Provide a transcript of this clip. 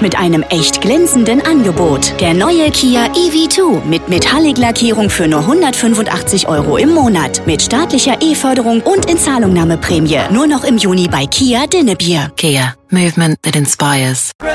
und mit einem echt glänzenden Angebot. Der neue Kia EV2 mit Metallic-Lackierung für nur 185 € im Monat. Mit staatlicher E-Förderung und Inzahlungnahmeprämie. Nur noch im Juni bei Kia Dinnebier. Kia. Movement that inspires.